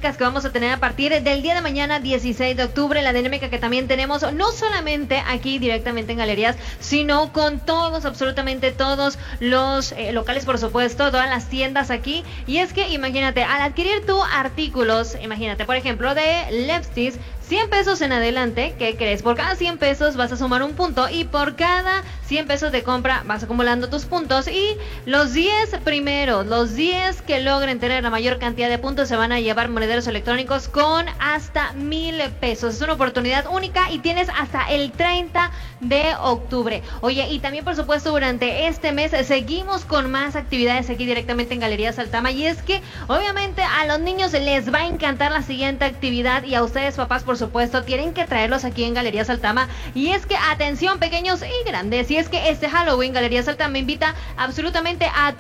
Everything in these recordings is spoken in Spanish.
dinámicas que vamos a tener a partir del día de mañana, 16 de octubre. La dinámica que también tenemos no solamente aquí directamente en Galerías, sino con todos, absolutamente todos los locales, por supuesto, todas las tiendas aquí. Y es que imagínate, al adquirir tu artículos, imagínate, por ejemplo, de Lepstis, 100 pesos en adelante, ¿qué crees? Por cada 100 pesos vas a sumar un punto y por cada 100 pesos de compra vas acumulando tus puntos y los 10 primeros, los 10 que logren tener la mayor cantidad de puntos se van a llevar monederos electrónicos con hasta 1000 pesos. Es una oportunidad única y tienes hasta el 30 de octubre. Oye, y también por supuesto durante este mes seguimos con más actividades aquí directamente en Galerías Altama y es que obviamente a los niños les va a encantar la siguiente actividad y a ustedes papás por supuesto tienen que traerlos aquí en Galerías Altama y es que atención pequeños y grandes, y es que este Halloween Galerías Altama invita absolutamente a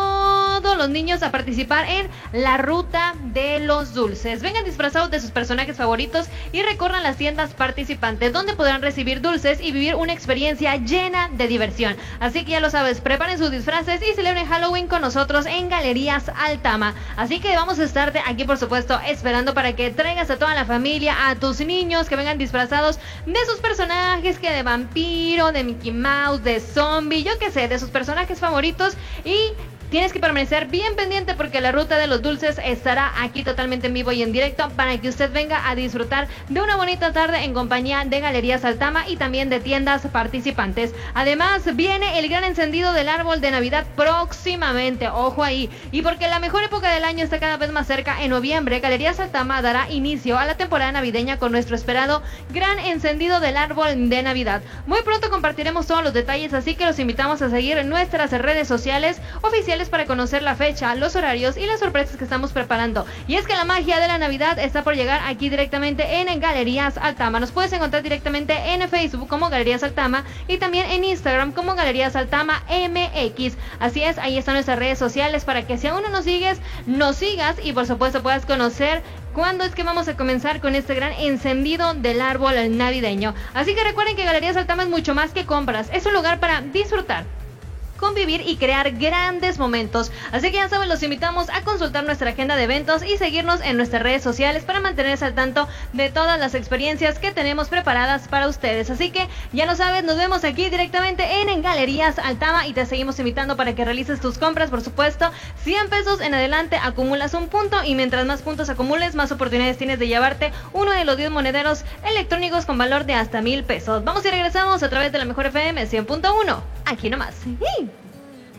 todos los niños a participar en la ruta de los dulces. Vengan disfrazados de sus personajes favoritos y recorran las tiendas participantes donde podrán recibir dulces y vivir una experiencia llena de diversión. Así que ya lo sabes, preparen sus disfraces y celebren Halloween con nosotros en Galerías Altama. Así que vamos a estarte aquí por supuesto esperando para que traigas a toda la familia, a tus niños que vengan disfrazados de sus personajes, que de vampiro, de Mickey Mouse, de zombie, yo qué sé, de sus personajes favoritos. Y tienes que permanecer bien pendiente porque la ruta de los dulces estará aquí totalmente en vivo y en directo para que usted venga a disfrutar de una bonita tarde en compañía de Galerías Altama y también de tiendas participantes. Además, viene el gran encendido del árbol de Navidad próximamente, ojo ahí. Y porque la mejor época del año está cada vez más cerca, en noviembre, Galerías Altama dará inicio a la temporada navideña con nuestro esperado gran encendido del árbol de Navidad. Muy pronto compartiremos todos los detalles, así que los invitamos a seguir nuestras redes sociales oficiales para conocer la fecha, los horarios y las sorpresas que estamos preparando. Y es que la magia de la Navidad está por llegar aquí directamente en Galerías Altama. Nos puedes encontrar directamente en Facebook como Galerías Altama y también en Instagram como Galerías Altama MX. Así es, ahí están nuestras redes sociales para que si aún no nos sigues, nos sigas y por supuesto puedas conocer cuándo es que vamos a comenzar con este gran encendido del árbol navideño. Así que recuerden que Galerías Altama es mucho más que compras, es un lugar para disfrutar, convivir y crear grandes momentos. Así que ya saben, los invitamos a consultar nuestra agenda de eventos y seguirnos en nuestras redes sociales para mantenerse al tanto de todas las experiencias que tenemos preparadas para ustedes. Así que ya lo sabes, nos vemos aquí directamente en Galerías Altama y te seguimos invitando para que realices tus compras, por supuesto. 100 pesos en adelante acumulas un punto y mientras más puntos acumules, más oportunidades tienes de llevarte uno de los 10 monederos electrónicos con valor de hasta 1000 pesos. Vamos y regresamos a través de la Mejor FM 100.1. Aquí nomás. ¡Sí!